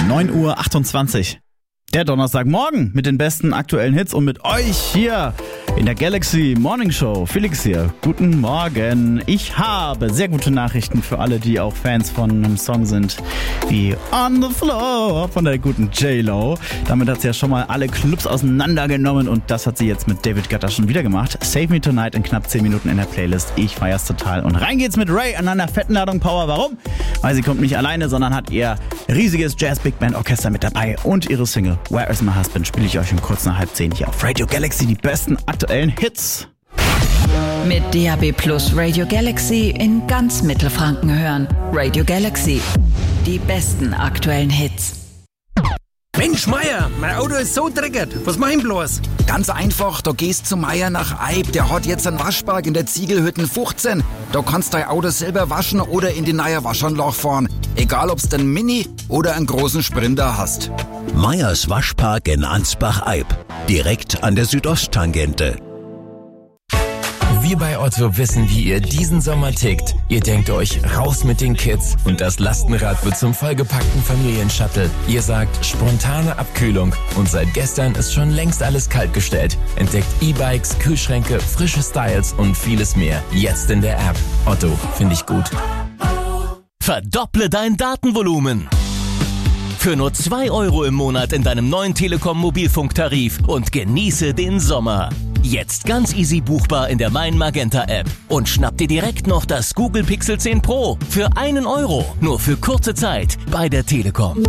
9:28 Uhr. Der Donnerstagmorgen mit den besten aktuellen Hits und mit euch hier in der Galaxy Morning Show. Felix hier. Guten Morgen. Ich habe sehr gute Nachrichten für alle, die auch Fans von einem Song sind wie On the Floor von der guten J-Lo. Damit hat sie ja schon mal alle Clubs auseinandergenommen und das hat sie jetzt mit David Guetta schon wieder gemacht. Save Me Tonight in knapp 10 Minuten in der Playlist. Ich feier's total. Und rein geht's mit Ray an einer fetten Ladung Power. Warum? Weil sie kommt nicht alleine, sondern hat ihr riesiges Jazz-Big-Band-Orchester mit dabei und ihre Single Where Is My Husband spiele ich euch um kurz nach 9:30 hier auf Radio Galaxy. Die besten aktuellen Hits. Mit DAB+ Radio Galaxy in ganz Mittelfranken hören. Radio Galaxy. Die besten aktuellen Hits. Mensch, Meier, mein Auto ist so dreckig. Was mach ich bloß? Ganz einfach, da gehst zu Meier nach Eib. Der hat jetzt einen Waschpark in der Ziegelhütten 15. Da kannst dein Auto selber waschen oder in die neue Waschanlage fahren. Egal, ob's den Mini oder einen großen Sprinter hast. Meyers Waschpark in Ansbach-Eib. Direkt an der Südosttangente. Wir bei Otto wissen, wie ihr diesen Sommer tickt. Ihr denkt euch, raus mit den Kids und das Lastenrad wird zum vollgepackten Familienshuttle. Ihr sagt, spontane Abkühlung und seit gestern ist schon längst alles kaltgestellt. Entdeckt E-Bikes, Kühlschränke, frische Styles und vieles mehr. Jetzt in der App. Otto, finde ich gut. Verdopple dein Datenvolumen. Für nur 2 Euro im Monat in deinem neuen Telekom-Mobilfunktarif und genieße den Sommer. Jetzt ganz easy buchbar in der Mein Magenta App und schnapp dir direkt noch das Google Pixel 10 Pro für 1 Euro, nur für kurze Zeit bei der Telekom.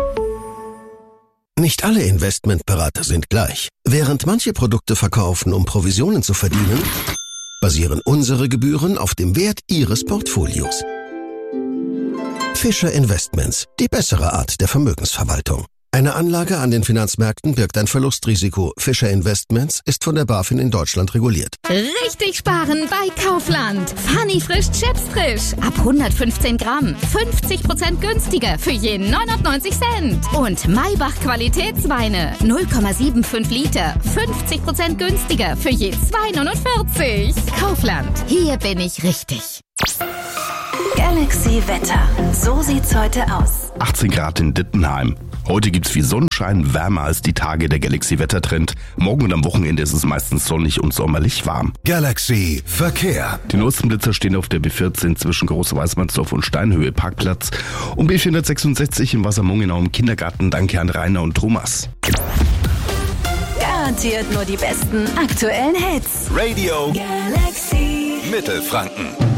Nicht alle Investmentberater sind gleich. Während manche Produkte verkaufen, um Provisionen zu verdienen, basieren unsere Gebühren auf dem Wert Ihres Portfolios. Fischer Investments, die bessere Art der Vermögensverwaltung. Eine Anlage an den Finanzmärkten birgt ein Verlustrisiko. Fischer Investments ist von der BaFin in Deutschland reguliert. Richtig sparen bei Kaufland. Funny frisch Chips frisch. Ab 115 Gramm. 50% günstiger für je 99 Cent. Und Maybach Qualitätsweine. 0,75 Liter. 50% günstiger für je 2,49. Kaufland. Hier bin ich richtig. Galaxy Wetter. So sieht's heute aus. 18 Grad in Dittenheim. Heute gibt's viel Sonnenschein, wärmer als die Tage der Galaxy-Wettertrend. Morgen und am Wochenende ist es meistens sonnig und sommerlich warm. Galaxy Verkehr. Die neuesten Blitzer stehen auf der B14 zwischen Groß-Weißmannsdorf und Steinhöhe Parkplatz und B466 in Wassermungenau im Kindergarten. Danke an Rainer und Thomas. Garantiert nur die besten aktuellen Hits. Radio Galaxy Mittelfranken.